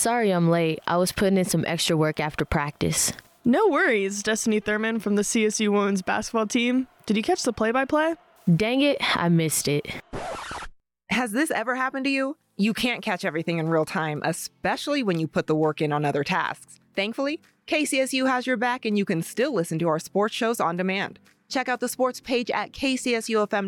Sorry I'm late. I was putting in some extra work after practice. No worries, Destiny Thurman from the CSU women's basketball team. Did you catch the play-by-play? Dang it, I missed it. Has this ever happened to you? You can't catch everything in real time, especially when you put the work in on other tasks. Thankfully, KCSU has your back and you can still listen to our sports shows on demand. Check out the sports page at kcsufm.com